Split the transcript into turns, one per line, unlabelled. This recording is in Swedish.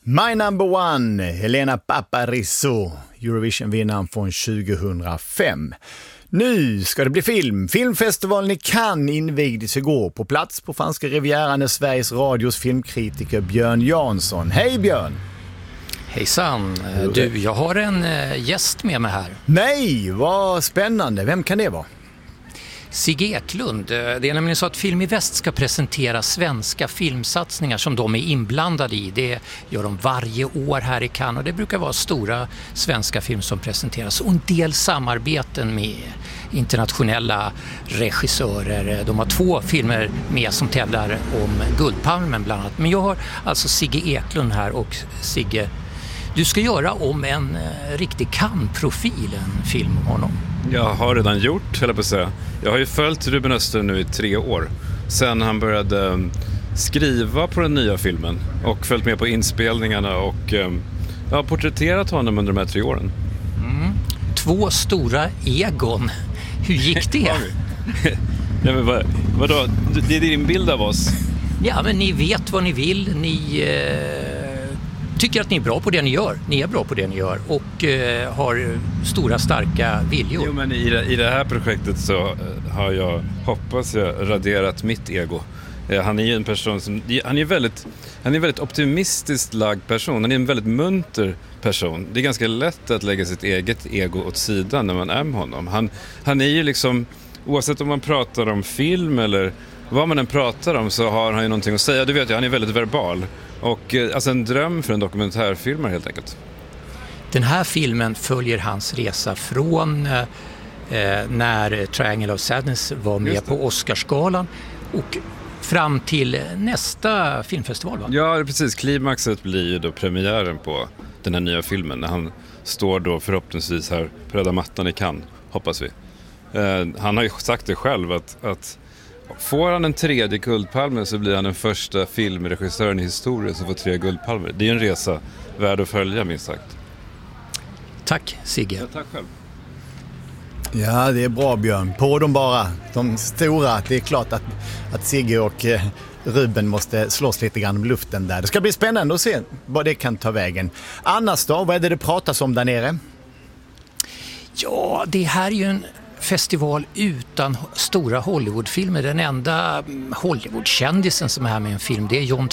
My number one, Helena Paparizou, Eurovision-vinnaren från 2005. Nu ska det bli film. Filmfestivalen i Cannes invigdes igår. På plats på franska rivieran är Sveriges Radios filmkritiker Björn Jansson. Hej Björn!
Hejsan! Du, jag har en gäst med mig här.
Nej, vad spännande. Vem kan det vara?
Sigge Eklund. Det är nämligen så att Film i Väst ska presentera svenska filmsatsningar som de är inblandade i. Det gör de varje år här i Cannes och det brukar vara stora svenska film som presenteras. Och en del samarbeten med internationella regissörer. De har 2 filmer med som tävlar om Guldpalmen bland annat. Men jag har alltså Sigge Eklund här och Sigge, du ska göra om en riktig Cannes-profil, en film om honom.
Jag har redan gjort, höll jag på att säga. Jag har ju följt Ruben Östlund nu i 3 år. Sen han började skriva på den nya filmen. Och följt med på inspelningarna och jag har porträtterat honom under de här 3 åren.
2 stora egon. Hur gick det?
Nej, men vadå? Det är din bild av oss.
Ja, men ni vet vad ni vill. Ni tycker att ni är bra på det ni gör. Ni är bra på det ni gör och har stora, starka viljor.
Jo, men i det här projektet så har jag, hoppas jag, raderat mitt ego. Han är ju en person som, han är väldigt optimistiskt lagd person. Han är en väldigt munter person. Det är ganska lätt att lägga sitt eget ego åt sidan när man är med honom. Han är ju liksom, oavsett om man pratar om film eller vad man än pratar om, så har han ju någonting att säga. Du vet ju, han är väldigt verbal. Och alltså en dröm för en dokumentärfilmare helt enkelt.
Den här filmen följer hans resa från när Triangle of Sadness var med på Oscarsgalan och fram till nästa filmfestival, va? Ja,
precis. Klimaxet blir ju då premiären på den här nya filmen. När han står då förhoppningsvis här på röda mattan i Cannes, hoppas vi. Han har ju sagt det själv att får han en 3:e Guldpalmen så blir han den första filmregissören i historien som får 3 Guldpalmer. Det är en resa värd att följa, minst sagt.
Tack, Sigge.
Ja, tack själv.
Ja, det är bra Björn. På dem bara. De stora. Det är klart att Sigge och Ruben måste slåss lite grann om luften där. Det ska bli spännande att se vad det kan ta vägen. Annars då? Vad är det pratas om där nere?
Ja, det här är ju en festival utan stora Hollywoodfilmer. Den enda Hollywoodkändisen som är här med en film, det är John